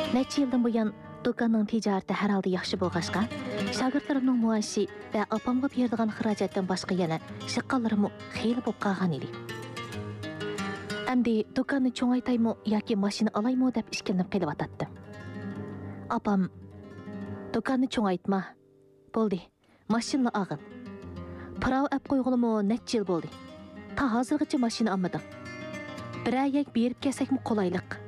Neçə yıldan buyan do'konning ticarati har holda yaxshi bo'lg'ashqa, shogirdlarimning muoshi va opamga beradigan xarajatdan boshqa yana shiqqanlarim xeyli bo'lib qolgan edi. Endi do'konni cho'ngaytaymi yoki mashina olaymi deb ishkinib qelyapatdim. Opam, do'konni cho'ngaytma. Bo'ldi, mashina og'in. Pravo ap qo'yg'ilimi necha yil bo'ldi. Ta hozirgacha mashina olmadim. Bir ayak berib kelsakmi qolaylik.